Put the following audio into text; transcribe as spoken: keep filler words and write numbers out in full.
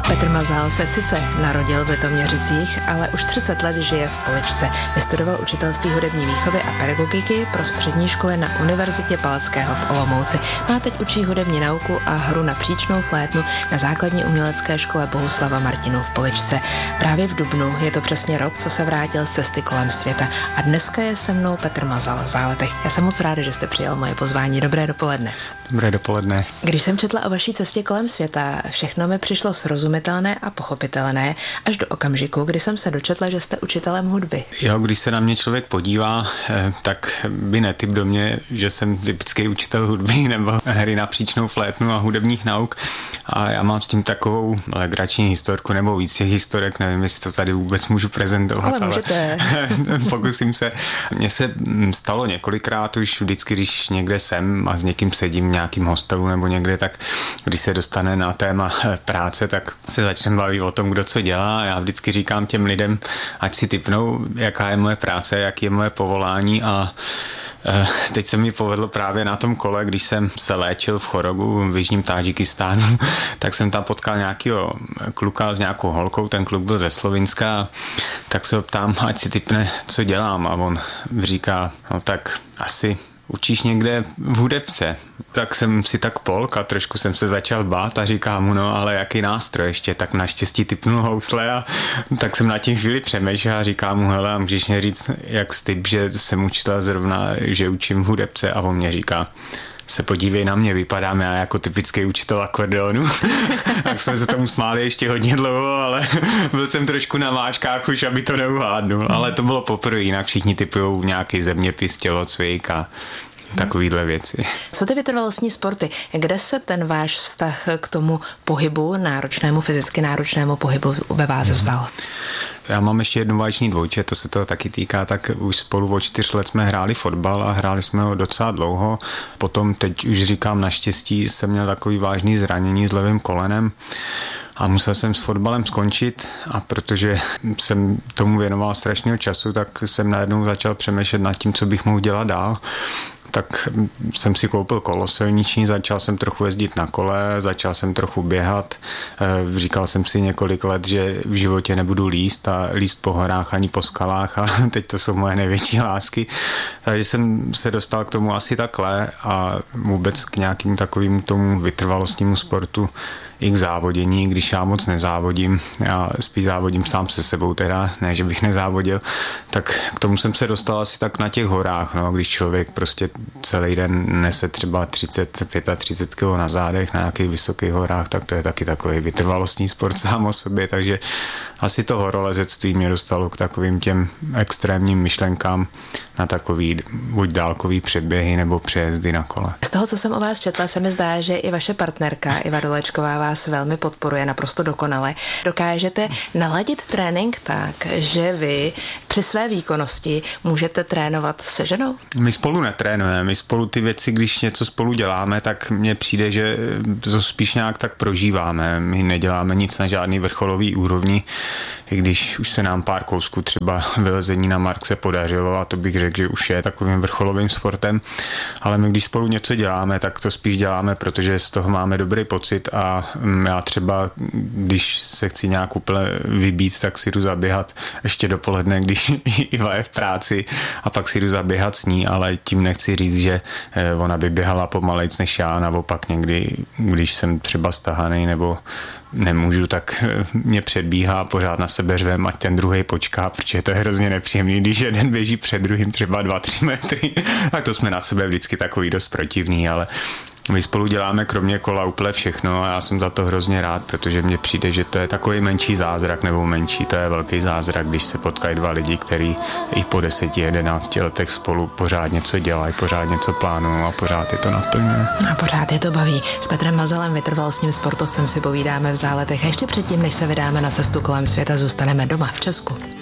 Petr Mazal se sice narodil v Litoměřicích, ale už třicet let žije v Poličce. Vystudoval učitelství hudební výchovy a pedagogiky pro střední školy na Univerzitě Palackého v Olomouci. Má teď učí hudební nauku a hru na příčnou flétnu na základní umělecké škole Bohuslava Martinů v Poličce. Právě v dubnu je to přesně rok, co se vrátil z cesty kolem světa. A dneska je se mnou Petr Mazal v Záletech. Já jsem moc ráda, že jste přijal moje pozvání. Dobré dopoledne. Dobré dopoledne. Když jsem četla o vaší cestě kolem světa, všechno mi přišlo srozumitelné a pochopitelné až do okamžiku, kdy jsem se dočetla, že jste učitelem hudby. Jo, když se na mě člověk podívá, tak by netyp do mě, že jsem typický učitel hudby nebo hry na příčnou flétnu a hudebních nauk. A já mám s tím takovou legrační historku nebo víc těch historek, nevím, jestli to tady vůbec můžu prezentovat. Ale můžete. Ale pokusím se. Mně se stalo několikrát už vždycky, když někde jsem a s někým sedím v nějakým hostelu nebo někde, tak když se dostane na téma práce, tak se začneme bavit o tom, kdo co dělá. Já vždycky říkám těm lidem, ať si tipnou, jaká je moje práce, jaký je moje povolání, a teď se mi povedlo právě na tom kole, když jsem se léčil v Chorogu v jižním Tádžikistánu, tak jsem tam potkal nějakého kluka s nějakou holkou, ten kluk byl ze Slovinska, tak se ho ptám, ať si tipne, co dělám, a on říká, no tak asi učíš někde v hudebce. Tak jsem si tak polk a trošku jsem se začal bát a říkám mu, no ale jaký nástroj ještě, tak naštěstí tipnul housle, a tak jsem na tím chvíli přemýšlel a říkám mu, hele, můžeš mě říct, jak styp, že jsem učitel zrovna, že učím v hudebce, a on mě říká, se podívej na mě, vypadám já jako typický učitel akordeonu. Tak jsme se tomu smáli ještě hodně dlouho, ale byl jsem trošku na vážkách už, aby to neuhádnul. Ale to bylo poprvé, jinak všichni typujou nějaký zeměpis, tělocvik a takovýhle věci. Co ty vytrvalostní sporty? Kde se ten váš vztah k tomu pohybu, náročnému, fyzicky náročnému pohybu ve váze vzal? Já mám ještě jednu váleční dvojče, to se toho taky týká, tak už spolu o čtyř let jsme hráli fotbal a hráli jsme ho docela dlouho. Potom, teď už říkám, naštěstí jsem měl takový vážný zranění s levým kolenem a musel jsem s fotbalem skončit, a protože jsem tomu věnoval strašného času, tak jsem najednou začal přemýšlet nad tím, co bych mohl dělat dál. Tak jsem si koupil kolo silniční, začal jsem trochu jezdit na kole, začal jsem trochu běhat. Říkal jsem si několik let, že v životě nebudu líst a líst po horách ani po skalách, a teď to jsou moje největší lásky. Takže jsem se dostal k tomu asi takhle a vůbec k nějakým takovým tomu vytrvalostnímu sportu i k závodění, když já moc nezávodím, já spíš závodím sám se sebou, teda ne, že bych nezávodil, tak k tomu jsem se dostal asi tak na těch horách, no, když člověk prostě celý den nese třeba třicet, třicet pět kilo na zádech na nějakých vysokých horách, tak to je taky takový vytrvalostní sport sám o sobě, takže asi to horolezectví mě dostalo k takovým těm extrémním myšlenkám na takový buď dálkový předběhy nebo přejezdy na kole. Z toho, co jsem o vás četla, se mi zdá, že i vaše partnerka Iva Dolečková vás velmi podporuje naprosto dokonale. Dokážete naladit trénink tak, že vy při své výkonnosti můžete trénovat se ženou? My spolu netrénujeme, my spolu ty věci, když něco spolu děláme, tak mně přijde, že to spíš nějak tak prožíváme. My neděláme nic na žádný vrcholový úrovni, i když už se nám pár kousků třeba vylezení na Markse podařilo, a to bych řekl, že už je takovým vrcholovým sportem, ale my když spolu něco děláme, tak to spíš děláme, protože z toho máme dobrý pocit, a já třeba, když se chci nějak úplně vybít, tak si jdu zaběhat ještě dopoledne, když Iva je v práci, a pak si jdu zaběhat s ní, ale tím nechci říct, že ona by běhala pomalejc než já, naopak někdy, když jsem třeba stahaný nebo nemůžu, tak mě předbíhá, pořád na sebe řvem, ať ten druhej počká, protože to je hrozně nepříjemný, když jeden běží před druhým třeba dva tři metry, tak to jsme na sebe vždycky takový dost protivný, ale my spolu děláme kromě kola úplně všechno a já jsem za to hrozně rád, protože mně přijde, že to je takový menší zázrak, nebo menší, to je velký zázrak, když se potkají dva lidi, kteří i po deseti, jedenácti letech spolu pořád něco dělají, pořád něco plánují a pořád je to naplňuje. A pořád je to baví. S Petrem Mazalem, vytrvalostním sportovcem, si povídáme v Záletech, a ještě předtím, než se vydáme na cestu kolem světa, zůstaneme doma v Česku.